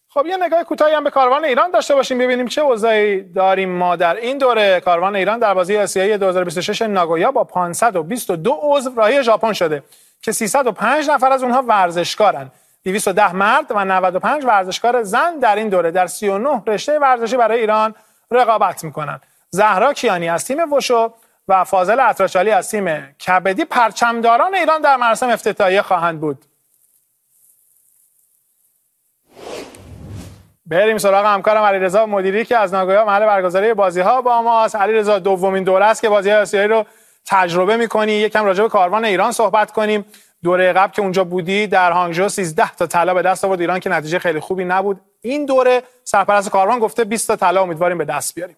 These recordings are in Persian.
خب یه نگاه کوتاهی هم به کاروان ایران داشته باشیم ببینیم چه اوضاعی داریم. ما در این دوره کاروان ایران در بازی آسیایی 2026 ناگویا با 522 عضو راهی ژاپن شده که 305 نفر از اونها ورزشکارن. 210 مرد و 95 ورزشکار زن در این دوره در 39 رشته ورزشی برای ایران رقابت میکنن. زهرا کیانی از تیم وشو و فاضل اطراشالی از تیم کبدی پرچمداران ایران در مراسم افتتاحیه خواهند بود. بریم سراغ همکارم علیرضا مدیری که از ناگویا محل برگزاری بازی‌ها با ماست. علیرضا، دومین دوره است که بازی‌های آسیایی رو تجربه می‌کنی. یکم راجع به کاروان ایران صحبت کنیم. دوره قبل که اونجا بودی در هانگژو 13 تا طلا به دست آورد ایران که نتیجه خیلی خوبی نبود. این دوره سرپرست کاروان گفته 20 تا طلا امیدواریم به دست بیاریم.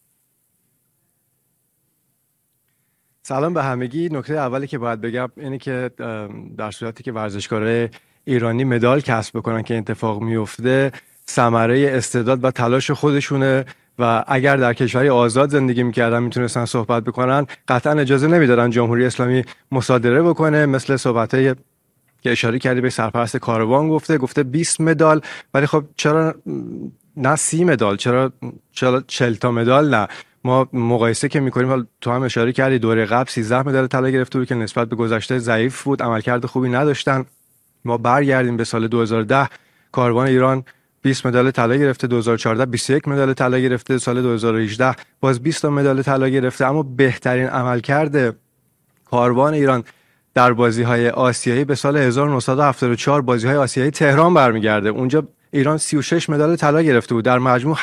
سلام به همگی. نکته اولی که باید بگم اینه که در صورتی که ورزشکارای ایرانی مدال کسب بکنن که اتفاق میفته ثمره استعداد و تلاش خودشونه و اگر در کشوری آزاد زندگی میکردن میتونستن صحبت بکنن، قطعا اجازه نمیدادن جمهوری اسلامی مصادره بکنه. مثل صحبتای که اشاره کردی به سرپرست کاروان گفته 20 مدال، ولی خب چرا نه 30 مدال، چرا 40 تا مدال؟ نه، ما مقایسه که میکنیم، تو هم اشاره کردی دوره قبل 13 مدال طلا گرفته بود که نسبت به گذشته ضعیف بود، عملکرد خوبی نداشتن. ما برگردیم به سال 2010 کاروان ایران 20 مدال طلا گرفته، 2014 21 مدال طلا گرفته، سال 2018 باز 20 تا مدال طلا گرفته. اما بهترین عملکرد کاروان ایران در بازی‌های آسیایی به سال 1974 بازی‌های آسیایی تهران برمیگرده. اونجا ایران 36 مدال طلا گرفته بود، در مجموع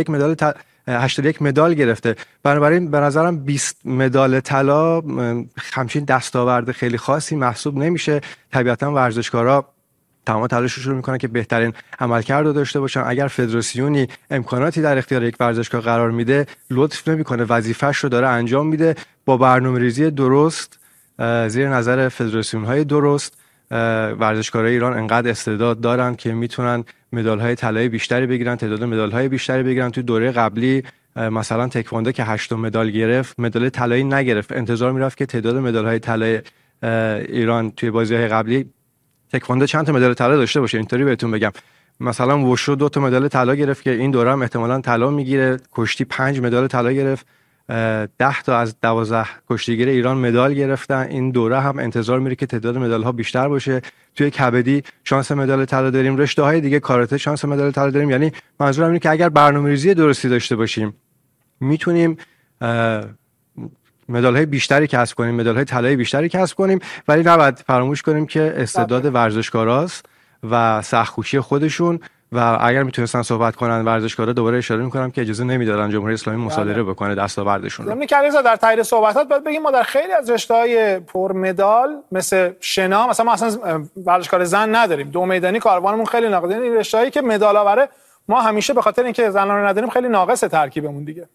81 مدال گرفته. بنابراین به نظرم 20 مدال طلا همچین دستاورد خیلی خاصی محسوب نمیشه. طبیعتاً ورزشکارا تمام تلاششون رو میکنن که بهترین عملکرد رو داشته باشن. اگر فدراسیونی امکاناتی در اختیار یک ورزشکار قرار میده، لطف نمیکنه، وظیفه‌اش رو داره انجام میده. با برنامه‌ریزی درست، زیر نظر فدراسیون‌های درست، ورزشکارای ایران انقدر استعداد دارن که میتونن مدال‌های طلایی بیشتری بگیرن، تعداد مدال‌های بیشتری بگیرن. تو دوره قبلی مثلا تکواندو که 8 مدال گرفت، مدال طلایی نگرفت. انتظار میرفت که تعداد مدال‌های طلایی ایران توی بازی‌های قبلی تکواندو چند تا مدال طلا داشته باشه. اینطوری بهتون بگم، مثلا وشو 2 تا مدال طلا گرفت که این دوره هم احتمالاً طلا میگیره. کشتی 5 مدال طلا گرفت، 10 تا از 12 کشتیگیر ایران مدال گرفتن. این دوره هم انتظار میره که تعداد مدال ها بیشتر باشه. توی کبدی شانس مدال طلا داریم، رشته های دیگه کاراته شانس مدال طلا داریم. یعنی منظورم اینه که اگر برنامه‌ریزی درستی داشته باشیم میتونیم مدال های بیشتری کسب کنیم، مدال های طلایی بیشتری کسب کنیم. ولی نباید فراموش کنیم که استعداد ورزشکاراست و سخت‌کوشی خودشون. و اگر میتونستن صحبت کنن ورزشکارا، دوباره اشاره میکنم که اجازه نمیدادن جمهوری اسلامی مصادره بکنه دستاوردشون رو. ضمن که علیرضا در تایید صحبتات باید بگیم ما در خیلی از رشته‌های پر مدال مثل شنا مثلا ما اصلا ورزشکار زن نداریم. دو میدانی کاروانمون خیلی ناقصه. این رشته‌هایی که مدال آوره ما همیشه به خاطر اینکه زنان رو نداریم خیلی ناقص ترکیبمون دیگه.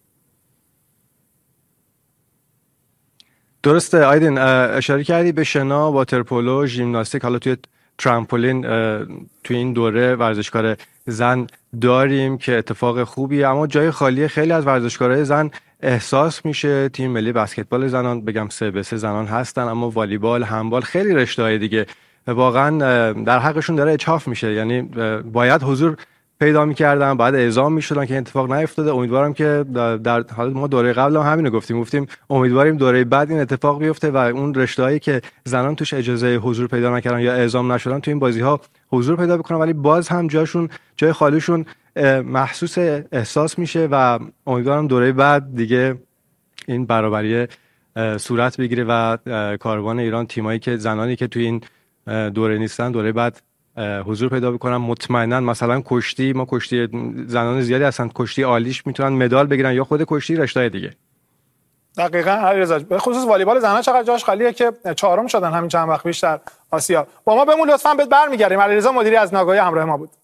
درسته آیدین، اشاره کردی به شنا، واترپولو، ژیمناستیک. حالا توی ترامپولین توی این دوره ورزشکار زن داریم که اتفاق خوبیه، اما جای خالی خیلی از ورزشکارای زن احساس میشه. تیم ملی بسکتبال زنان بگم 3x3 زنان هستن، اما والیبال، هندبال، خیلی رشته‌های دیگه واقعا در حقشون داره اجحاف میشه. یعنی باید حضور پیدا می‌کردن، بعد اعزام می‌شدن که اتفاق نیفتاده. امیدوارم که در حال ما دوره قبل هم همینو گفتیم امیدواریم دوره بعد این اتفاق بیفته و اون رشته‌هایی که زنان توش اجازه حضور پیدا نکردن یا اعزام نشدن تو این بازی‌ها حضور پیدا بکنن، ولی باز هم جای خالیشون محسوس احساس میشه و امیدوارم دوره بعد دیگه این برابری صورت بگیره و کاروان ایران، تیمایی که زنانی که توی این دوره نیستن دوره بعد حضور پیدا بکنن. مطمئنا مثلا کشتی، ما کشتی زنان زیادی هستن، کشتی عالیش میتونن مدال بگیرن یا خود کشتی رشته دیگه. دقیقاً علیرضا، به خصوص والیبال زنان چقدر جاش خالیه که چهارم شدن همین چند وقت پیش در آسیا. با ما بمون لطفاً، بهت برمیگردیم. علیرضا مدیری از ناگویا همراه ما بود.